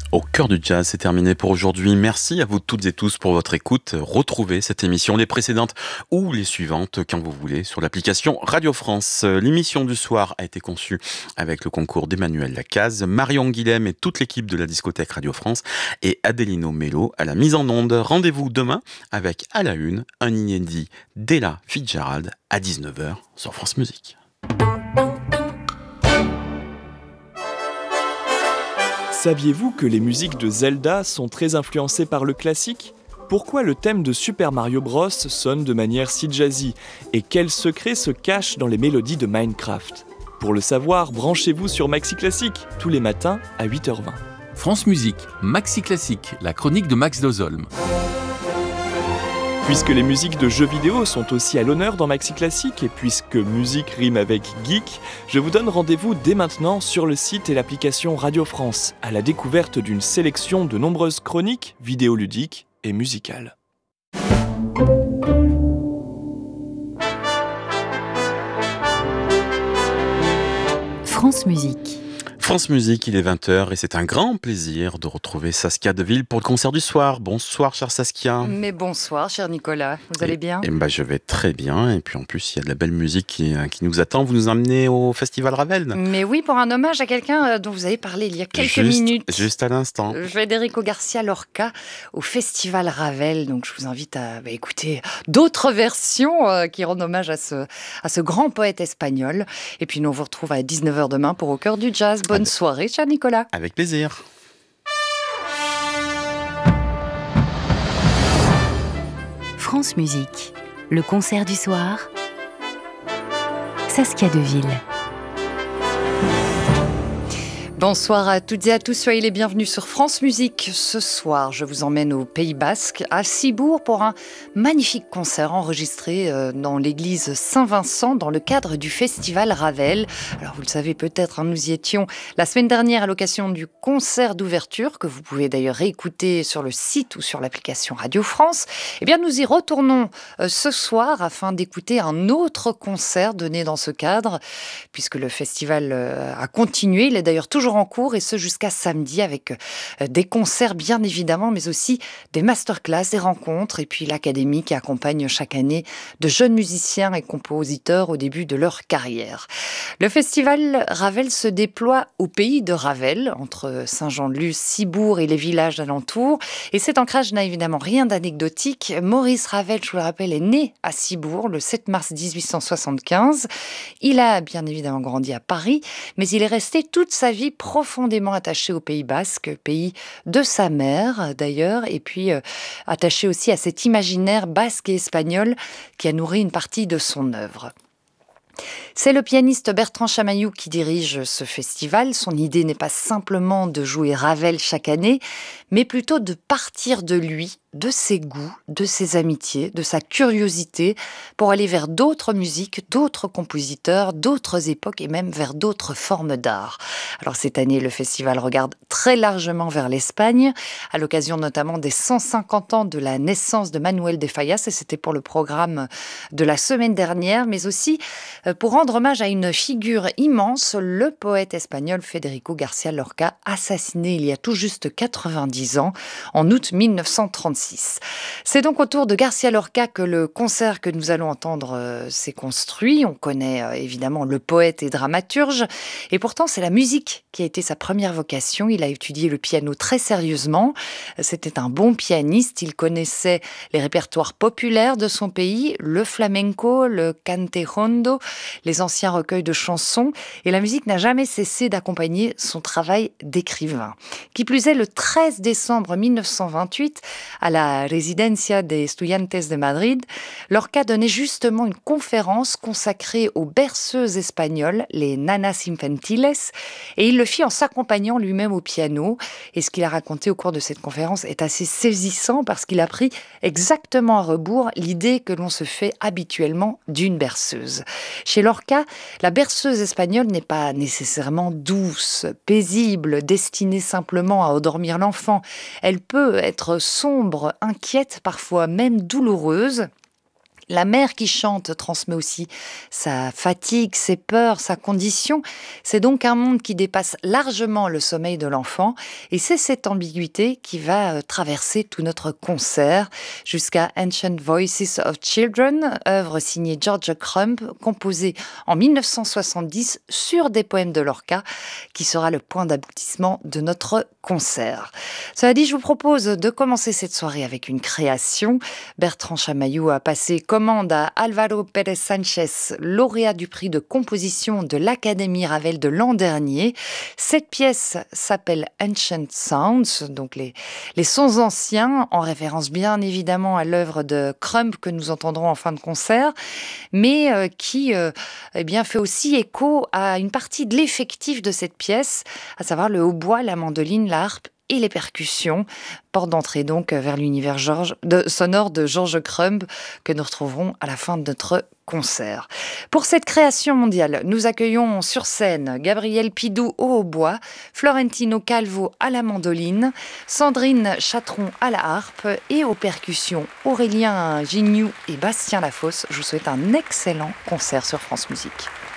Au cœur du jazz, c'est terminé pour aujourd'hui. Merci à vous toutes et tous pour votre écoute. Retrouvez cette émission, les précédentes ou les suivantes quand vous voulez sur l'application Radio France. L'émission du soir a été conçue avec le concours d'Emmanuel Lacaze, Marion Guilhem et toute l'équipe de la discothèque Radio France et Adelino Mello à la mise en onde. Rendez-vous demain avec à la une un inédit d'Ella Fitzgerald à 19h sur France Musique. Saviez-vous que les musiques de Zelda sont très influencées par le classique ? Pourquoi le thème de Super Mario Bros sonne de manière si jazzy ? Et quels secrets se cachent dans les mélodies de Minecraft ? Pour le savoir, branchez-vous sur Maxi Classique, tous les matins à 8h20. France Musique, Maxi Classique, la chronique de Max Dozolm. Puisque les musiques de jeux vidéo sont aussi à l'honneur dans Maxi Classique et puisque musique rime avec geek, je vous donne rendez-vous dès maintenant sur le site et l'application Radio France à la découverte d'une sélection de nombreuses chroniques vidéoludiques et musicales. France Musique. France Musique, il est 20h et c'est un grand plaisir de retrouver Saskia Deville pour le concert du soir. Bonsoir, chère Saskia. Mais bonsoir, cher Nicolas. Vous allez bien ? Je vais très bien. Et puis en plus, il y a de la belle musique qui nous attend. Vous nous emmenez au Festival Ravel. Mais oui, pour un hommage à quelqu'un dont vous avez parlé il y a quelques minutes. Juste à l'instant. Federico Garcia Lorca au Festival Ravel. Donc je vous invite à écouter d'autres versions qui rendent hommage à ce grand poète espagnol. Et puis nous on vous retrouve à 19h demain pour Au cœur du jazz. Bonne soirée, cher Nicolas. Avec plaisir. France Musique, le concert du soir. Saskia Deville. Bonsoir à toutes et à tous, soyez les bienvenus sur France Musique. Ce soir, je vous emmène au Pays Basque, à Ciboure, pour un magnifique concert enregistré dans l'église Saint-Vincent dans le cadre du Festival Ravel. Alors vous le savez peut-être, nous y étions la semaine dernière à l'occasion du concert d'ouverture, que vous pouvez d'ailleurs réécouter sur le site ou sur l'application Radio France. Eh bien nous y retournons ce soir afin d'écouter un autre concert donné dans ce cadre, puisque le festival a continué, il est d'ailleurs toujours en cours et ce jusqu'à samedi avec des concerts bien évidemment mais aussi des masterclass, des rencontres et puis l'académie qui accompagne chaque année de jeunes musiciens et compositeurs au début de leur carrière. Le festival Ravel se déploie au pays de Ravel, entre Saint-Jean-de-Luz, Ciboure et les villages alentours et cet ancrage n'a évidemment rien d'anecdotique. Maurice Ravel, je vous le rappelle, est né à Ciboure le 7 mars 1875. Il a bien évidemment grandi à Paris mais il est resté toute sa vie profondément attaché au Pays Basque, pays de sa mère d'ailleurs, et puis attaché aussi à cet imaginaire basque et espagnol qui a nourri une partie de son œuvre. C'est le pianiste Bertrand Chamaillou qui dirige ce festival. Son idée n'est pas simplement de jouer Ravel chaque année, mais plutôt de partir de lui, de ses goûts, de ses amitiés, de sa curiosité, pour aller vers d'autres musiques, d'autres compositeurs, d'autres époques et même vers d'autres formes d'art. Alors cette année, le festival regarde très largement vers l'Espagne, à l'occasion notamment des 150 ans de la naissance de Manuel de Falla, et c'était pour le programme de la semaine dernière, mais aussi pour rendre hommage à une figure immense, le poète espagnol Federico Garcia Lorca, assassiné il y a tout juste 90 ans, en août 1936. C'est donc autour de Garcia Lorca que le concert que nous allons entendre s'est construit. On connaît évidemment le poète et dramaturge, et pourtant c'est la musique qui a été sa première vocation. Il a étudié le piano très sérieusement. C'était un bon pianiste, il connaissait les répertoires populaires de son pays, le flamenco, le cantejondo, les anciens recueils de chansons, et la musique n'a jamais cessé d'accompagner son travail d'écrivain. Qui plus est, le 13 décembre 1928, à la Residencia de Estudiantes de Madrid, Lorca donnait justement une conférence consacrée aux berceuses espagnoles, les nanas infantiles, et il le fit en s'accompagnant lui-même au piano. Et ce qu'il a raconté au cours de cette conférence est assez saisissant parce qu'il a pris exactement à rebours l'idée que l'on se fait habituellement d'une berceuse. Chez Lorca, la berceuse espagnole n'est pas nécessairement douce, paisible, destinée simplement à endormir l'enfant. Elle peut être sombre, inquiète, parfois même douloureuse. La mère qui chante transmet aussi sa fatigue, ses peurs, sa condition. C'est donc un monde qui dépasse largement le sommeil de l'enfant et c'est cette ambiguïté qui va traverser tout notre concert jusqu'à Ancient Voices of Children, œuvre signée George Crumb, composée en 1970 sur des poèmes de Lorca, qui sera le point d'aboutissement de notre concert. Cela dit, je vous propose de commencer cette soirée avec une création. Bertrand Chamaillou a passé commande à Álvaro Pérez Sánchez, lauréat du prix de composition de l'Académie Ravel de l'an dernier. Cette pièce s'appelle Ancient Sounds, donc les sons anciens, en référence bien évidemment à l'œuvre de Crumb que nous entendrons en fin de concert, mais qui fait aussi écho à une partie de l'effectif de cette pièce, à savoir le hautbois, la mandoline, la harpe et les percussions. Porte d'entrée donc vers l'univers sonore de George Crumb que nous retrouverons à la fin de notre concert. Pour cette création mondiale, nous accueillons sur scène Gabriel Pidou au hautbois, Florentino Calvo à la mandoline, Sandrine Chatron à la harpe et aux percussions Aurélien Gignoux et Bastien Lafosse. Je vous souhaite un excellent concert sur France Musique.